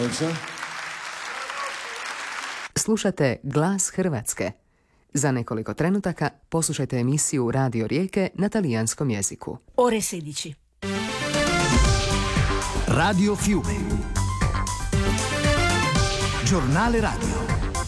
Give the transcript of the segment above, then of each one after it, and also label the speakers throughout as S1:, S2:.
S1: Deutsche.
S2: Slušate Glas Hrvatske. Za nekoliko trenutaka poslušajte emisiju Radio Rijeke na talijanskom jeziku.
S3: Ore 16.
S4: Radio Fiume. Giornale radio.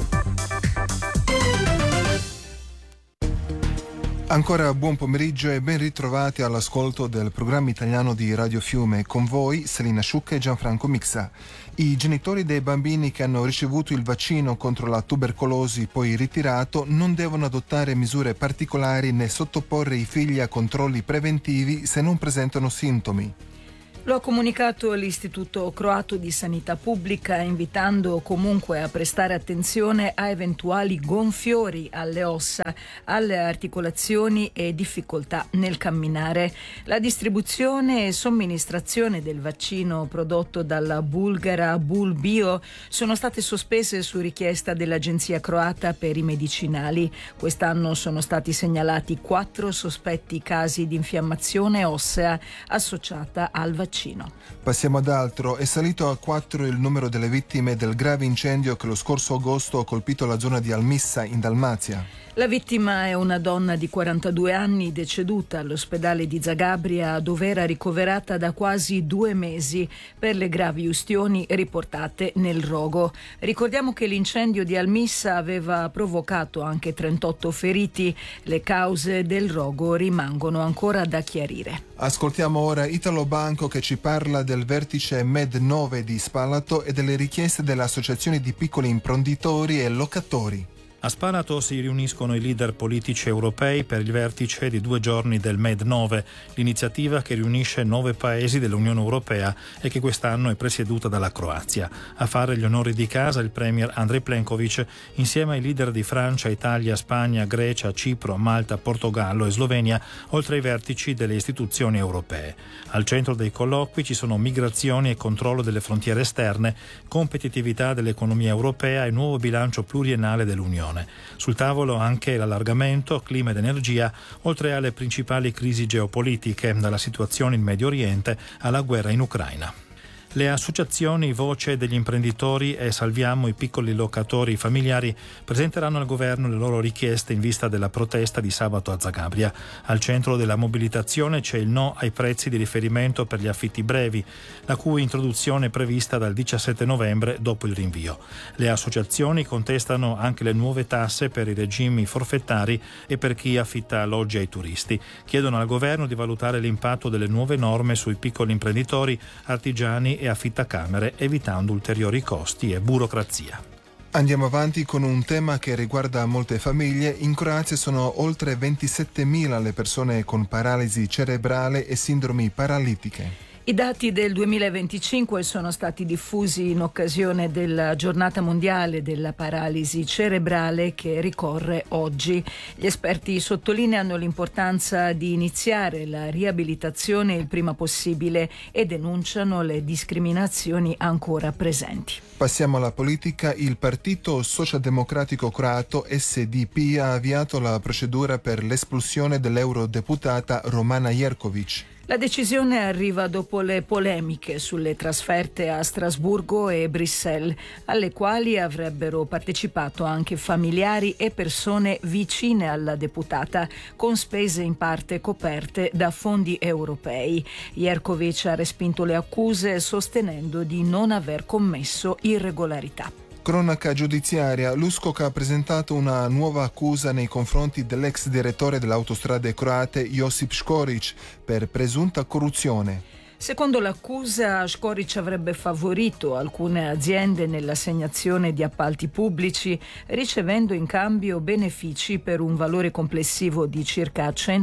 S5: Ancora buon pomeriggio e ben ritrovati all'ascolto del programma italiano di Radio Fiume. Con voi Selina Sciucca e Gianfranco Mixa. I genitori dei bambini che hanno ricevuto il vaccino contro la tubercolosi poi ritirato non devono adottare misure particolari né sottoporre i figli a controlli preventivi se non presentano sintomi.
S3: Lo ha comunicato l'Istituto Croato di Sanità Pubblica, invitando comunque a prestare attenzione a eventuali gonfiori alle ossa, alle articolazioni e difficoltà nel camminare. La distribuzione e somministrazione del vaccino prodotto dalla bulgara Bulbio sono state sospese su richiesta dell'Agenzia croata per i medicinali. Quest'anno sono stati segnalati 4 sospetti casi di infiammazione ossea associata al vaccino.
S5: Passiamo ad altro. È salito a 4 il numero delle vittime del grave incendio che lo scorso agosto ha colpito la zona di Almissa in Dalmazia.
S3: La vittima è una donna di 42 anni deceduta all'ospedale di Zagabria, dove era ricoverata da quasi 2 mesi per le gravi ustioni riportate nel rogo. Ricordiamo che l'incendio di Almissa aveva provocato anche 38 feriti. Le cause del rogo rimangono ancora da chiarire.
S5: Ascoltiamo ora Italo Banco che ci parla del vertice Med 9 di Spalato e delle richieste delle associazioni di piccoli imprenditori e locatori.
S6: A Spalato si riuniscono i leader politici europei per il vertice di 2 giorni del Med 9, l'iniziativa che riunisce 9 paesi dell'Unione Europea e che quest'anno è presieduta dalla Croazia. A fare gli onori di casa il premier Andrej Plenković insieme ai leader di Francia, Italia, Spagna, Grecia, Cipro, Malta, Portogallo e Slovenia, oltre ai vertici delle istituzioni europee. Al centro dei colloqui ci sono migrazioni e controllo delle frontiere esterne, competitività dell'economia europea e nuovo bilancio pluriennale dell'Unione. Sul tavolo anche l'allargamento, clima ed energia, oltre alle principali crisi geopolitiche, dalla situazione in Medio Oriente alla guerra in Ucraina. Le associazioni Voce degli imprenditori e Salviamo i piccoli locatori familiari presenteranno al governo le loro richieste in vista della protesta di sabato a Zagabria. Al centro della mobilitazione c'è il no ai prezzi di riferimento per gli affitti brevi, la cui introduzione è prevista dal 17 novembre dopo il rinvio. Le associazioni contestano anche le nuove tasse per i regimi forfettari e per chi affitta alloggi ai turisti. Chiedono al governo di valutare l'impatto delle nuove norme sui piccoli imprenditori, artigiani e affittacamere, evitando ulteriori costi e burocrazia.
S5: Andiamo avanti con un tema che riguarda molte famiglie. In Croazia sono oltre 27.000 le persone con paralisi cerebrale e sindromi paralitiche.
S3: I dati del 2025 sono stati diffusi in occasione della giornata mondiale della paralisi cerebrale che ricorre oggi. Gli esperti sottolineano l'importanza di iniziare la riabilitazione il prima possibile e denunciano le discriminazioni ancora presenti.
S5: Passiamo alla politica. Il Partito Socialdemocratico Croato SDP ha avviato la procedura per l'espulsione dell'eurodeputata Romana Jerković.
S3: La decisione arriva dopo le polemiche sulle trasferte a Strasburgo e Bruxelles, alle quali avrebbero partecipato anche familiari e persone vicine alla deputata, con spese in parte coperte da fondi europei. Jerković ha respinto le accuse sostenendo di non aver commesso irregolarità.
S5: Cronaca giudiziaria. L'USKOK ha presentato una nuova accusa nei confronti dell'ex direttore delle autostrade croate Josip Škorić per presunta corruzione.
S3: Secondo l'accusa, Škorić avrebbe favorito alcune aziende nell'assegnazione di appalti pubblici, ricevendo in cambio benefici per un valore complessivo di circa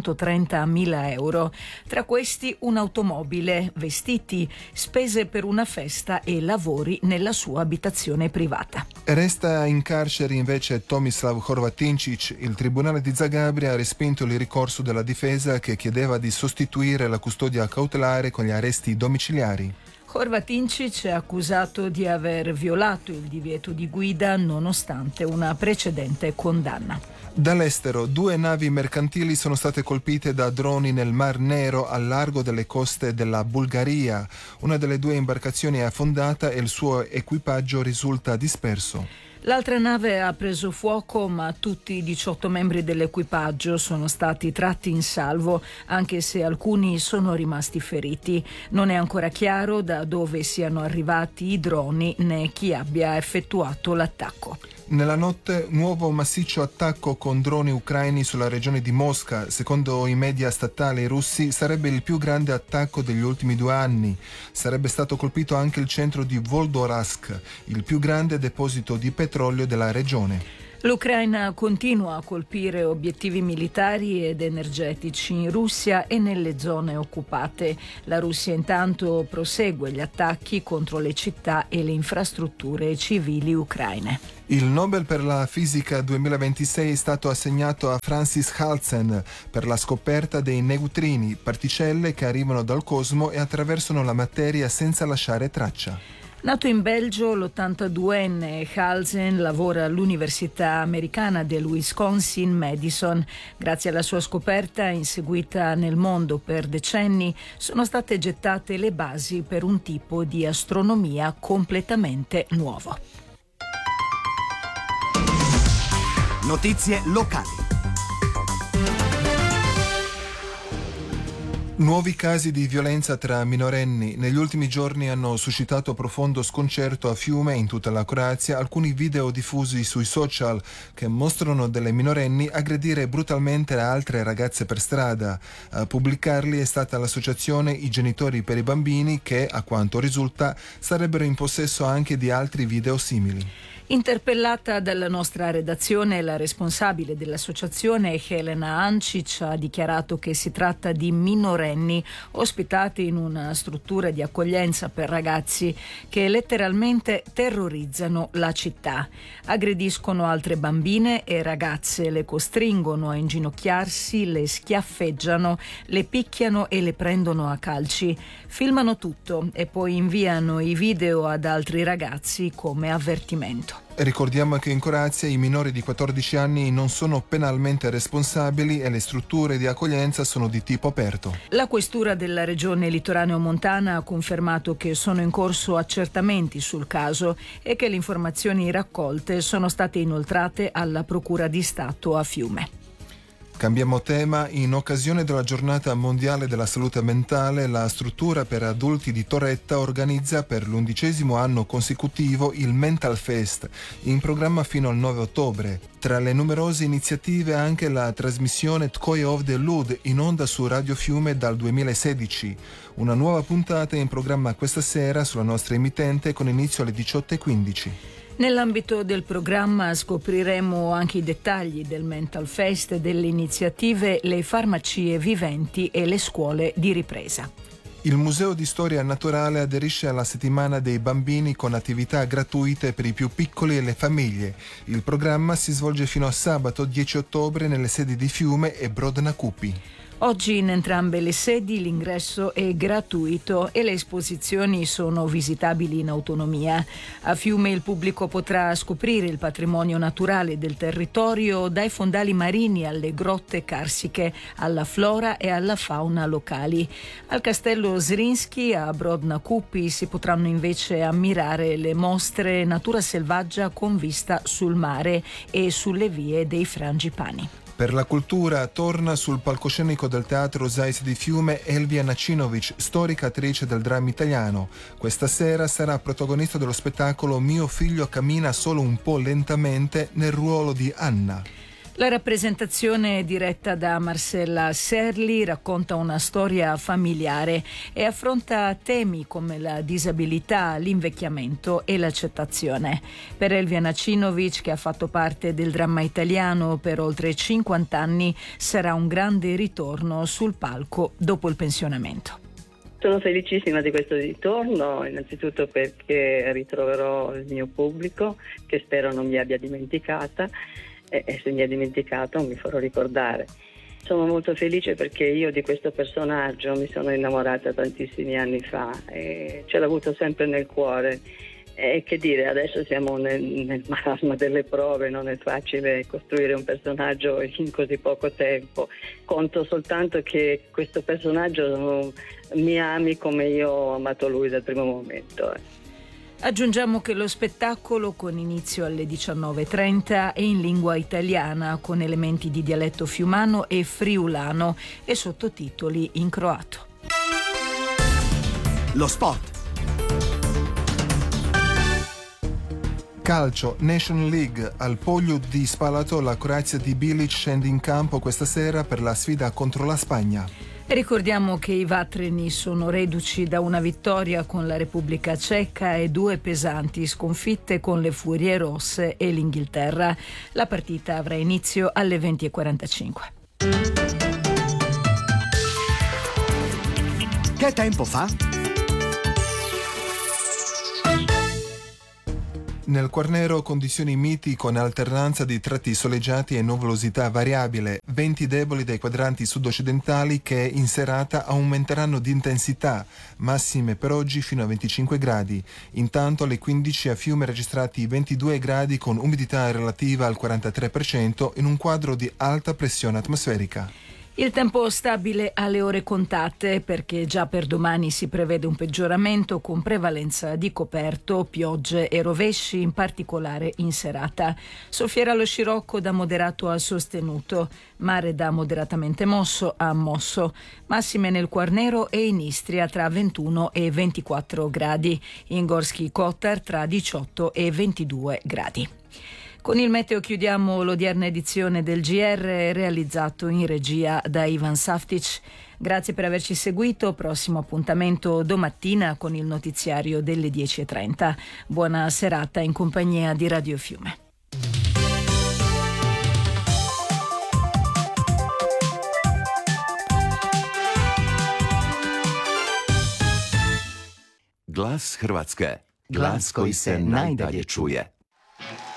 S3: 130.000 euro. Tra questi un'automobile, vestiti, spese per una festa e lavori nella sua abitazione privata.
S5: Resta in carcere invece Tomislav Horvatinčić. Il tribunale di Zagabria ha respinto il ricorso della difesa che chiedeva di sostituire la custodia cautelare con gli arresti domiciliari.
S3: Horvatinčić è accusato di aver violato il divieto di guida nonostante una precedente condanna.
S5: Dall'estero, 2 navi mercantili sono state colpite da droni nel Mar Nero al largo delle coste della Bulgaria. Una delle 2 imbarcazioni è affondata e il suo equipaggio risulta disperso.
S3: L'altra nave ha preso fuoco, ma tutti i 18 membri dell'equipaggio sono stati tratti in salvo, anche se alcuni sono rimasti feriti. Non è ancora chiaro da dove siano arrivati i droni né chi abbia effettuato l'attacco.
S5: Nella notte, nuovo massiccio attacco con droni ucraini sulla regione di Mosca. Secondo i media statali russi sarebbe il più grande attacco degli ultimi 2 anni. Sarebbe stato colpito anche il centro di Volgorask, il più grande deposito di petrolio della regione.
S3: L'Ucraina continua a colpire obiettivi militari ed energetici in Russia e nelle zone occupate. La Russia intanto prosegue gli attacchi contro le città e le infrastrutture civili ucraine.
S5: Il Nobel per la fisica 2026 è stato assegnato a Francis Halsen per la scoperta dei neutrini, particelle che arrivano dal cosmo e attraversano la materia senza lasciare traccia.
S3: Nato in Belgio, l'82enne Halsen lavora all'Università americana del Wisconsin-Madison. Grazie alla sua scoperta, inseguita nel mondo per decenni, sono state gettate le basi per un tipo di astronomia completamente nuovo.
S4: Notizie locali.
S5: Nuovi casi di violenza tra minorenni negli ultimi giorni hanno suscitato profondo sconcerto a Fiume e in tutta la Croazia alcuni video diffusi sui social che mostrano delle minorenni aggredire brutalmente altre ragazze per strada. A pubblicarli è stata l'associazione I Genitori per i Bambini che, a quanto risulta, sarebbero in possesso anche di altri video simili.
S3: Interpellata dalla nostra redazione, la responsabile dell'associazione Helena Ancic ha dichiarato che si tratta di minorenni ospitati in una struttura di accoglienza per ragazzi che letteralmente terrorizzano la città. Aggrediscono altre bambine e ragazze, le costringono a inginocchiarsi, le schiaffeggiano, le picchiano e le prendono a calci. Filmano tutto e poi inviano i video ad altri ragazzi come avvertimento.
S5: Ricordiamo che in Croazia i minori di 14 anni non sono penalmente responsabili e le strutture di accoglienza sono di tipo aperto.
S3: La questura della regione litoraneo-montana ha confermato che sono in corso accertamenti sul caso e che le informazioni raccolte sono state inoltrate alla Procura di Stato a Fiume.
S5: Cambiamo tema. In occasione della giornata mondiale della salute mentale, la struttura per adulti di Torretta organizza per l'11° anno consecutivo il Mental Fest, in programma fino al 9 ottobre. Tra le numerose iniziative anche la trasmissione Tkoje ovde lud in onda su Radio Fiume dal 2016. Una nuova puntata è in programma questa sera sulla nostra emittente con inizio alle 18:15.
S3: Nell'ambito del programma scopriremo anche i dettagli del Mental Fest e delle iniziative, le farmacie viventi e le scuole di ripresa.
S5: Il Museo di Storia Naturale aderisce alla settimana dei bambini con attività gratuite per i più piccoli e le famiglie. Il programma si svolge fino a sabato 10 ottobre nelle sedi di Fiume e Brodna Cupi.
S3: Oggi in entrambe le sedi l'ingresso è gratuito e le esposizioni sono visitabili in autonomia. A Fiume il pubblico potrà scoprire il patrimonio naturale del territorio, dai fondali marini alle grotte carsiche, alla flora e alla fauna locali. Al Castello Zrinski a Brodna Cupi si potranno invece ammirare le mostre Natura selvaggia con vista sul mare e sulle vie dei Frangipani.
S5: Per la cultura torna sul palcoscenico del Teatro Zeiss di Fiume Elvia Nacinovic, storica attrice del dramma italiano. Questa sera sarà protagonista dello spettacolo Mio figlio cammina solo un po' lentamente nel ruolo di Anna.
S3: La rappresentazione diretta da Marcella Serli racconta una storia familiare e affronta temi come la disabilità, l'invecchiamento e l'accettazione. Per Elvia Nacinovic, che ha fatto parte del dramma italiano per oltre 50 anni, sarà un grande ritorno sul palco dopo il pensionamento.
S1: Sono felicissima di questo ritorno, innanzitutto perché ritroverò il mio pubblico, che spero non mi abbia dimenticata. E se mi ha dimenticato mi farò ricordare. Sono molto felice perché io di questo personaggio mi sono innamorata tantissimi anni fa e ce l'ho avuto sempre nel cuore. E che dire, adesso siamo nel marasma delle prove, non è facile costruire un personaggio in così poco tempo. Conto soltanto che questo personaggio mi ami come io ho amato lui dal primo momento.
S3: Aggiungiamo che lo spettacolo, con inizio alle 19:30, è in lingua italiana con elementi di dialetto fiumano e friulano e sottotitoli in croato.
S4: Lo sport.
S5: Calcio, Nation League, al Poglio di Spalato la Croazia di Bilic scende in campo questa sera per la sfida contro la Spagna.
S3: Ricordiamo che i vatreni sono reduci da una vittoria con la Repubblica Ceca e 2 pesanti sconfitte con le Furie Rosse e l'Inghilterra. La partita avrà inizio alle 20:45.
S4: Che tempo fa?
S5: Nel Quarnero condizioni miti con alternanza di tratti soleggiati e nuvolosità variabile, venti deboli dai quadranti sud-occidentali che in serata aumenteranno di intensità, massime per oggi fino a 25 gradi. Intanto alle 15 a Fiume registrati 22 gradi con umidità relativa al 43% in un quadro di alta pressione atmosferica.
S3: Il tempo stabile alle ore contate, perché già per domani si prevede un peggioramento con prevalenza di coperto, piogge e rovesci, in particolare in serata. Soffierà lo scirocco da moderato a sostenuto, mare da moderatamente mosso a mosso, massime nel Quarnero e in Istria tra 21 e 24 gradi, in Gorski Kotar tra 18 e 22 gradi. Con il meteo chiudiamo l'odierna edizione del GR realizzato in regia da Ivan Saftic. Grazie per averci seguito. Prossimo appuntamento domattina con il notiziario delle 10:30. Buona serata in compagnia di Radio Fiume.
S7: Glas Hrvatske. Glas koji se najdalje čuje.